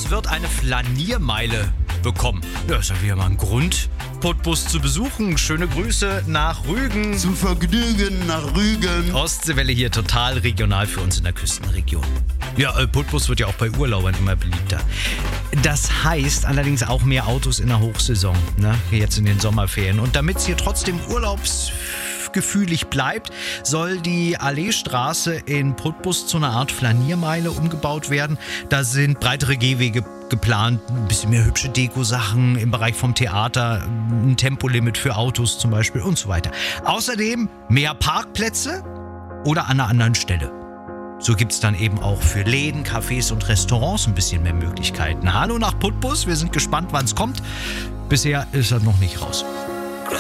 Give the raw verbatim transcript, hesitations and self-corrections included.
Putbus wird eine Flaniermeile bekommen. Ja, ist ja wieder mal ein Grund, Putbus zu besuchen. Schöne Grüße nach Rügen. Zu Vergnügen nach Rügen. Ostseewelle hier total regional für uns in der Küstenregion. Ja, äh, Putbus wird ja auch bei Urlaubern immer beliebter. Das heißt allerdings auch mehr Autos in der Hochsaison, ne? Jetzt in den Sommerferien. Und damit es hier trotzdem urlaubsgefühlig bleibt, soll die Alleestraße in Putbus zu einer Art Flaniermeile umgebaut werden. Da sind breitere Gehwege geplant, ein bisschen mehr hübsche Deko-Sachen im Bereich vom Theater, ein Tempolimit für Autos zum Beispiel und so weiter. Außerdem mehr Parkplätze oder an einer anderen Stelle. So gibt es dann eben auch für Läden, Cafés und Restaurants ein bisschen mehr Möglichkeiten. Hallo nach Putbus, wir sind gespannt, wann es kommt. Bisher ist er noch nicht raus.